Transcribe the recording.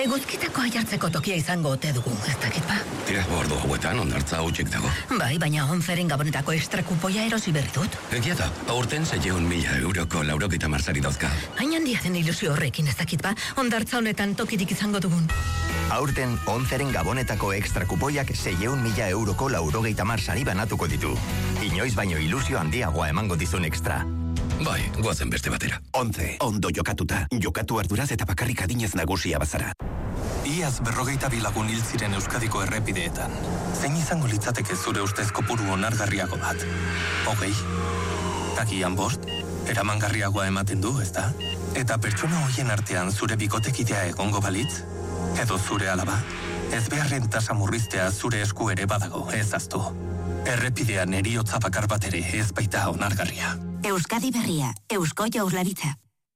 Eguzkitako aiartzeko tokia izango ote dugu, ez dakit ba? Tira, ordu hauetan ondartza hutsik dago. Bai, baina 11 gabonetako ekstra kupoia erosi berri dut. Egia da, aurten 600.000 euroko 90 sari dauzka. Hain handia den ilusio horrekin, ez dakit ba? Ondartza honetan tokirik izango dugun. Aurten 11 gabonetako ekstra kupoiak 600.000 euroko 90 sari banatuko ditu. Inoiz baino ilusio handiagoa emango dizun ekstra. Bai, guazen beste batera. 11. Ondo jokatuta. Jokatu arduraz eta bakarrik adinez nagusia bazara. Iaz 52 lagun hil ziren Euskadiko errepideetan. Zein izango litzateke zure ustez kopuru onargarriago bat? 20? Takian 5? Eramangarriagoa ematen du, ezta? Eta pertsona hoien artean zure bikotekidea egongo balitz? Edo zure alaba? Ez beharren tasa murriztea zure esku ere badago, ez aztu. Errepidean eriotza bakar bat ere ez baita onargarria. Euskadi Berria, Eusko Jaurlaritza.